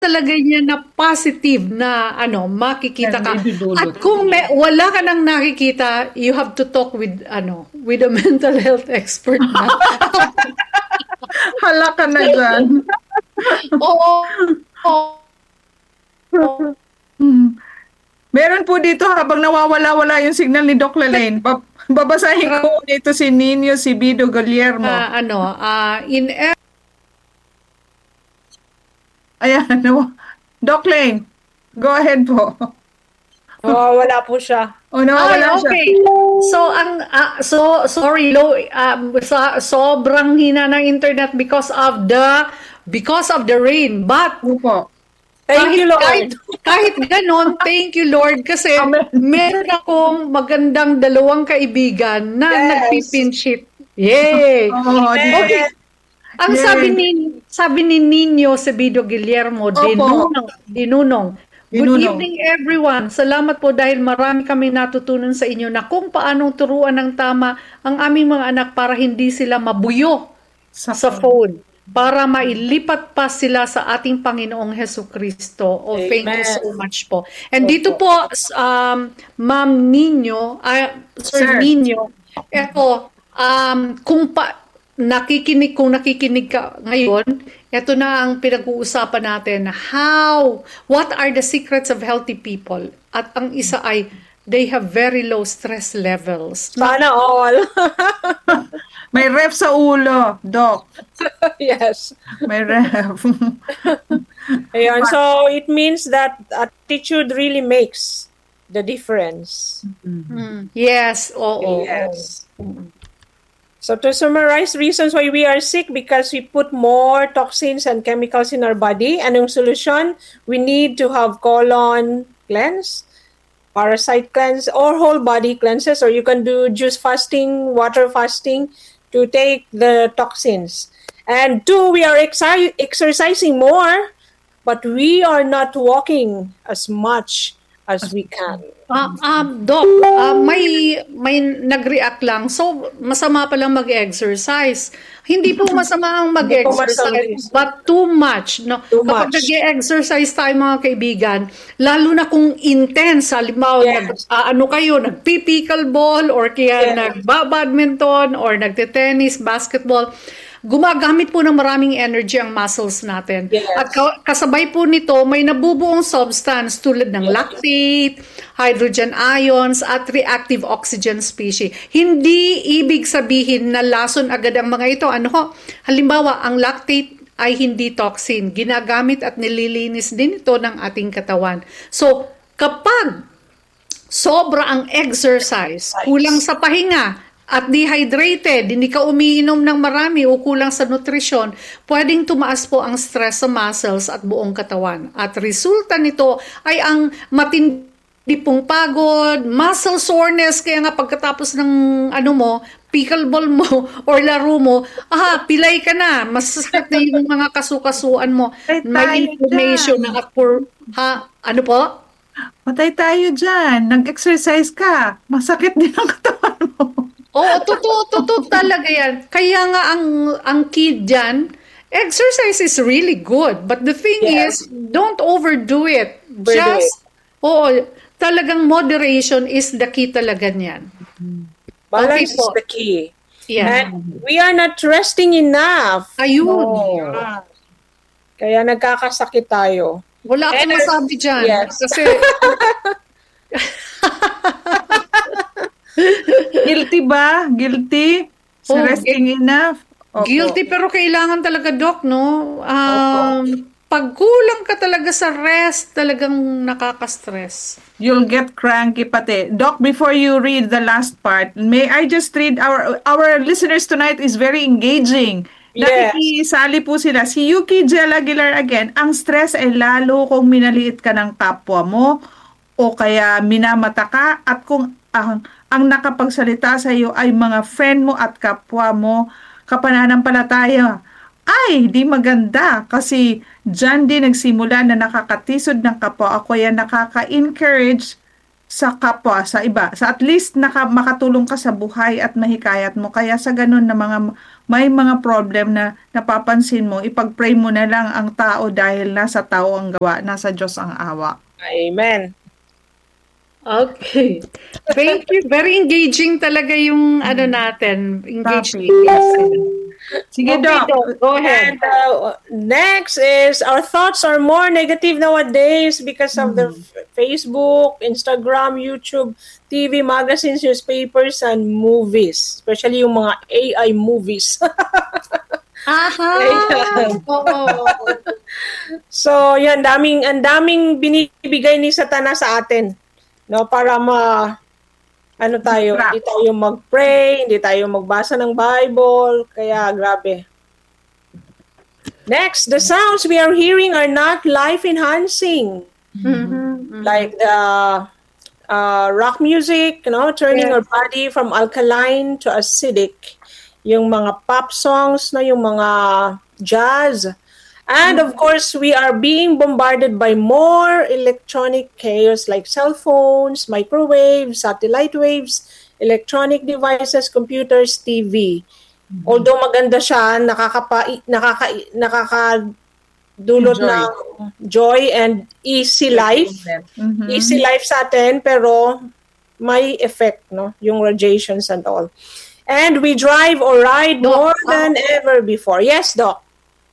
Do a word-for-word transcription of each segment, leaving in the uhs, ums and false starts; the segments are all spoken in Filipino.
talaga niya na positive na ano, makikita ka. May dudulot. At kung may, wala ka nang nakikita, you have to talk with ano, with a mental health expert na. Hala ka na dyan. Oo. Oo. Hmm. Meron po dito habang nawawala-wala yung signal ni Doc Lalaine. Bab- babasahin ko dito si Nino Sibido Guillermo. Ah, ano, ah, in e- Ayan, no. Doc Lane, go ahead po. Oh, wala po siya. O, nawawala Ay, siya. okay. So ang ah, so sorry low um, sa sobrang hina ng internet because of the because of the rain. But Opo. Thank you, Lord. Kahit, kahit ganon, thank you, Lord. Kasi Amen. meron akong magandang dalawang kaibigan na Yes. nagpipinshit. Yay! Oh, di- Okay. Ang Yay. sabi ni sabi ni Nino Sebido Guillermo, Opo. dinunong, dinunong. Good Dinunong. evening everyone. Salamat po dahil marami kami natutunan sa inyo na kung paanong turuan ng tama ang aming mga anak para hindi sila mabuyo Sa, sa phone para mailipat pa sila sa ating Panginoong Hesukristo. Oh, thank you Amen. so much po. And dito po, um, Ma'am Nino, ah, Sir Sir. Nino, eto, um, kung pa, nakikinig, kung nakikinig ka ngayon, eto na ang pinag-uusapan natin. How, what are the secrets of healthy people? At ang isa ay, they have very low stress levels. Sana all. may ref sa ulo, Doc. Yes. May ref. Ayan, so it means that attitude really makes the difference. Mm, yes, oo. Yes. So to summarize, reasons why we are sick because we put more toxins and chemicals in our body. Anong solution? We need to have colon cleanse, parasite cleanse, or whole body cleanses, or you can do juice fasting, water fasting to take the toxins. And two, we are exi- exercising more, but we are not walking as much as we can. Ah, um, Doc, ah, may may nag-react lang. So, masama pa lang mag-exercise. Hindi po masama ang Hindi po mag-exercise, masama. but too much. No? Too Kapag much. nag-exercise tayo mga kaibigan, lalo na kung intense, halimbawa, Yes. nag, ah, ano kayo, nagpi-pickleball, or kaya Yes. nag-badminton, or nagte-tennis, basketball, gumagamit po ng maraming energy ang muscles natin. Yes. At ka- kasabay po nito, may nabubuong substance tulad ng lactate, hydrogen ions, at reactive oxygen species. Hindi ibig sabihin na lason agad ang mga ito. Ano ho? Halimbawa, ang lactate ay hindi toxin. Ginagamit at nililinis din ito ng ating katawan. So, kapag sobra ang exercise, kulang sa pahinga, at dehydrated, hindi ka umiinom ng marami o kulang sa nutrisyon, pwedeng tumaas po ang stress sa muscles at buong katawan. At resulta nito ay ang matindi pong pagod, muscle soreness, kaya nga pagkatapos ng ano mo, pickleball mo or laro mo, aha, pilay ka na, masasakit na yung mga kasukasuan mo, Ay, may tayo inflammation dyan. na for, ha, ano po? Patay tayo dyan. Nag-exercise ka. Masakit din ang katawan mo. Oo, totoo, totoo talaga yan. Kaya nga ang, ang key dyan, exercise is really good. But the thing Yes. is, don't overdo it. Overdo Just, oo, talagang moderation is the key talaga niyan. Balance Okay po. is the key. Yeah. And we are not resting enough. Ayun. Yeah. Kaya nagkakasakit tayo. Wala akong And- masabi dyan. Yes. Kasi, Guilty ba? Guilty? Sa Oh, resting enough? Opo. guilty pero kailangan talaga, Doc, no? Um, pag kulang ka talaga sa rest, talagang nakaka-stress. You'll get cranky pati. Doc, before you read the last part, may I just read our our listeners tonight is very engaging. Yes. Nakikisali po sila. Si Yuki Jel Aguilar again, ang stress ay lalo kung minaliit ka ng kapwa mo o kaya minamata ka at kung ang, ang nakapagsalita sa iyo ay mga friend mo at kapwa mo, kapananampalataya, ay di maganda kasi dyan din nagsimula na nakakatisod ng kapwa ako yan nakaka-encourage sa kapwa, sa iba. Sa at least naka, makatulong ka sa buhay at mahikayat mo. Kaya sa ganun na mga may mga problem na napapansin mo, ipag-pray mo na lang ang tao dahil nasa tao ang gawa, nasa Diyos ang awa. Amen. Okay. Thank you. Very engaging talaga yung ano natin. Engaging. Sige, Okay, Doc. Doc. Go ahead. And uh, next is our thoughts are more negative nowadays because of the f- Facebook, Instagram, YouTube, T V, magazines, newspapers, and movies. Especially yung mga A I movies. Aha! Oo. So, yan, daming, ang daming binibigay ni Satanas sa atin. No, para ma ano tayo, Trap. hindi tayo mag-pray, hindi tayo magbasa ng Bible, kaya grabe. Next, the sounds we are hearing are not life-enhancing. Mhm. Like the uh, rock music, you know, turning Yes. our body from alkaline to acidic. Yung mga pop songs, no, yung mga jazz. And of course, we are being bombarded by more electronic chaos like cell phones, microwaves, satellite waves, electronic devices, computers, T V. Although maganda siya, nakakapa nakaka nakakadulot Enjoy. ng joy and easy life. Mhm. Easy life sa atin, pero may effect, no? Yung radiations and all. And we drive or ride Doc, more ah. than ever before. Yes, Doc.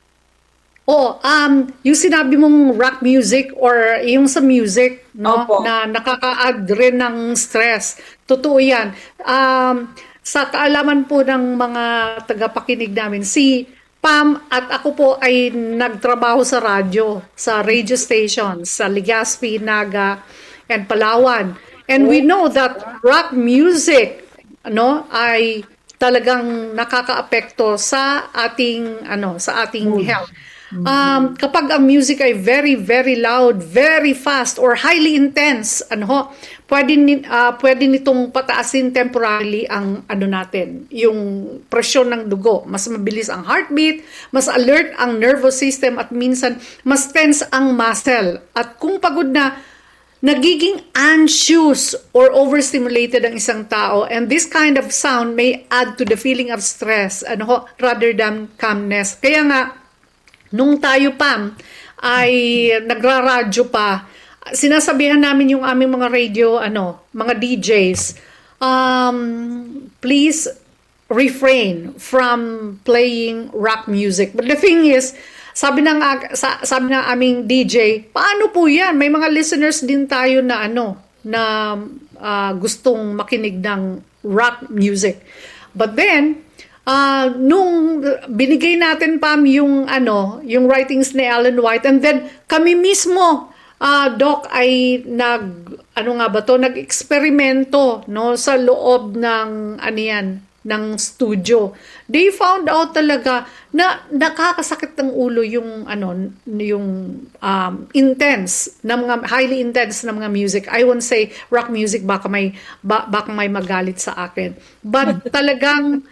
Oh, um, yung sinabi mong rock music or yung sa music, no, Opo. na nakaka-add rin ng stress. Totoo yan. Um, sa kaalaman po ng mga tagapakinig namin, si Pam at ako po ay nagtrabaho sa radyo, sa radio station, sa Legazpi, Naga, and Palawan. And we know that rock music, no, ay talagang nakakaapekto sa ating ano, sa ating health. Um, kapag ang music ay very, very loud, very fast, or highly intense, ano ho, pwede, ni, ah, pwede nitong pataasin temporarily ang ano natin, yung presyon ng dugo. Mas mabilis ang heartbeat, mas alert ang nervous system, at minsan mas tense ang muscle. At kung pagod na, nagiging anxious or overstimulated ang isang tao, and this kind of sound may add to the feeling of stress, ano ho, rather than calmness. Kaya nga, nung tayo pa ay nagraradyo pa, sinasabihan namin yung aming mga radio, ano, mga D Js, um, please refrain from playing rock music. But the thing is, sabi ng, sa, sabi ng aming D J, paano po yan? May mga listeners din tayo na ano, na uh, gustong makinig ng rock music. But then, Uh, nung binigay natin Pam yung ano, yung writings ni Ellen White, and then kami mismo, uh, Doc, ay nag ano nga ba to, nag-eksperimento, no, sa loob ng ano yan, ng studio. They found out talaga na nakakasakit ng ulo yung ano, yung um, intense na mga highly intense na mga music. I won't say rock music, baka may ba, baka may magalit sa akin. But talagang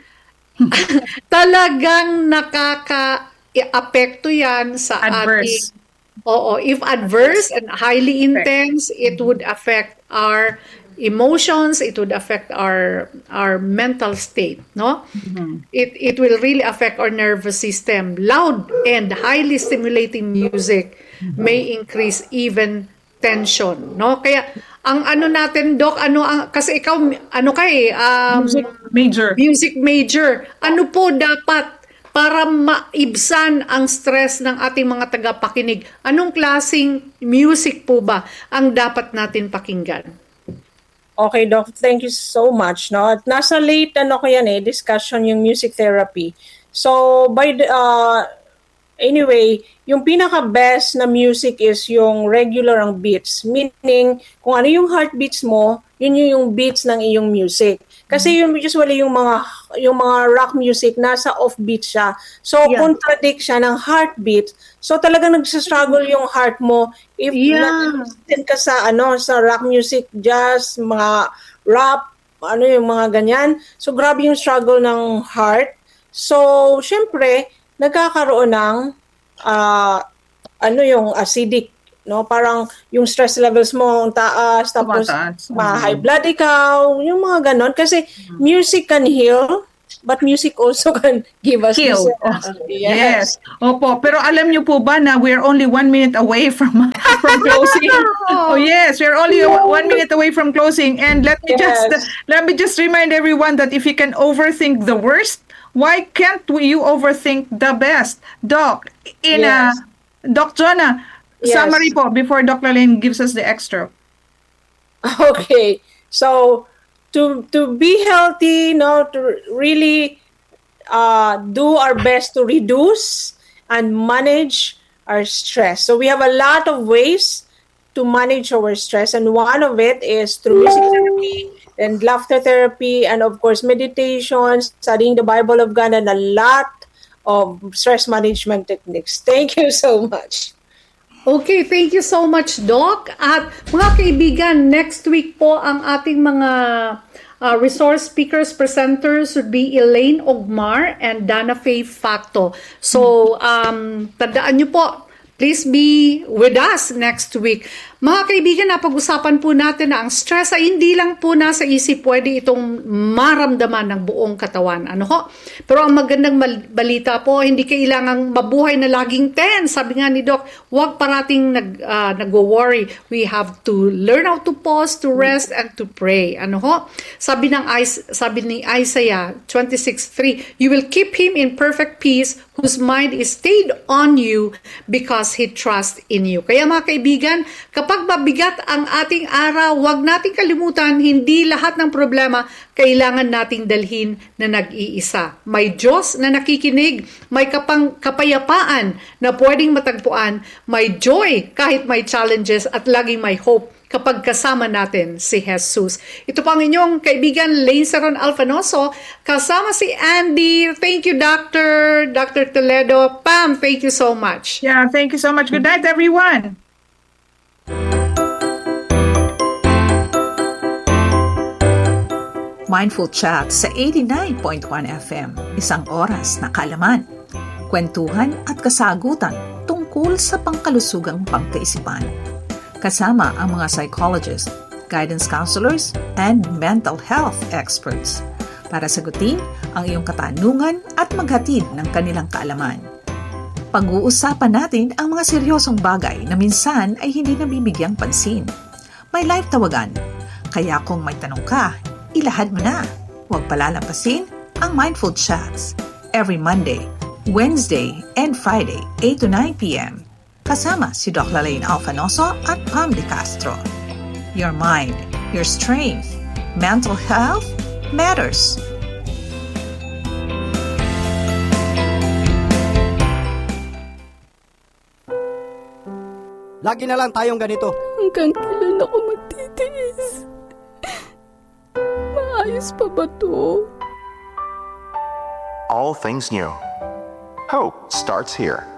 talagang nakaka-apekto yan sa Adverse. ating... Oo, if adverse and highly intense, it would affect our emotions, it would affect our our mental state, no? Mm-hmm. It it will really affect our nervous system. Loud and highly stimulating music mm-hmm. may increase even tension, no? Kaya ang ano natin, Doc, ano ang kasi ikaw ano kay um, music major. Music major. Ano po dapat para maibsan ang stress ng ating mga tagapakinig? Anong klaseng music po ba ang dapat natin pakinggan? Okay, Doc. Thank you so much. No, at nasa late ano ko yan eh, discussion yung music therapy. So by the, uh, anyway, yung pinaka-best na music is yung regular ang beats. Meaning, kung ano yung heartbeats mo, yun yung beats ng iyong music. Kasi yung usually yung mga yung mga rock music nasa offbeat siya. So Yeah. contradict siya ng heartbeat. So talagang nagsa-struggle yung heart mo if Yeah. na ka sa ano sa rock music, jazz, mga rap, ano yung mga ganyan. So grabe yung struggle ng heart. So syempre nagkakaroon ng uh, ano yung acidic, no, parang yung stress levels mo ang taas, tapos Tumataas. ma high blood ikaw, yung mga ganon kasi music can heal but music also can give us Kill. this. Oh, uh, yes. Opo. Pero alam niyo po ba na we're only one minute away from from closing? Oh yes, we're only one minute away from closing. And let me just Yes. let me just remind everyone that if you can overthink the worst, why can't we, you overthink the best? Doc, in Yes. a Doc Jonah, Yes. summary po before Doctor Lane gives us the extra. Okay, so to to be healthy, no, to really uh, do our best to reduce and manage our stress. So we have a lot of ways to manage our stress, and one of it is through music therapy and laughter therapy, and of course meditation, studying the Bible of God, and a lot of stress management techniques. Thank you so much. Okay, thank you so much, Doc. At mga kaibigan, next week po ang ating mga uh, resource speakers, presenters would be Elaine Ogmar and Dana Faye Facto. So, um, tandaan nyo po, please be with us next week. Mga kaibigan, napag-usapan po natin na ang stress ay hindi lang po nasa isip, pwede itong maramdaman ng buong katawan. Ano ho? Pero ang magandang balita po, hindi kailangang mabuhay na laging tense. Sabi nga ni Doc, huwag parating nag, uh, nag-worry. We have to learn how to pause, to rest, and to pray. Ano ho? Sabi, ng, sabi ni Isaiah twenty-six three, you will keep him in perfect peace whose mind is stayed on you because he trusts in you. Kaya mga kaibigan, kapag mabigat ang ating araw, huwag nating kalimutan, hindi lahat ng problema kailangan nating dalhin na nag-iisa. May Diyos na nakikinig, may kapang, kapayapaan na pwedeng matagpuan, may joy kahit may challenges at laging may hope kapag kasama natin si Jesus. Ito po ang inyong kaibigan, Lane Saron Alfanoso, kasama si Andy. Thank you, Doctor Doctor Toledo. Pam, thank you so much. Yeah, thank you so much. Good night, everyone. Mindful Chat sa eighty-nine point one F M, isang oras na kaalaman, kwentuhan at kasagutan tungkol sa pangkalusugang pangkaisipan. Kasama ang mga psychologists, guidance counselors, and mental health experts para sagutin ang iyong katanungan at maghatid ng kanilang kaalaman. Pag-uusapan natin ang mga seryosong bagay na minsan ay hindi nabibigyang pansin. May live tawagan, kaya kung may tanong ka, ilahad mo na. Huwag palalampasin ang Mindful Chats every Monday, Wednesday, and Friday, eight to nine p.m. Kasama si Doctor Lane Alfanoso at Pam De Castro. Your mind, your strength, mental health matters. Lagi na lang tayong ganito. Hanggang kailan ako magtitiis? Maayos pa ba to? All things new. Hope starts here.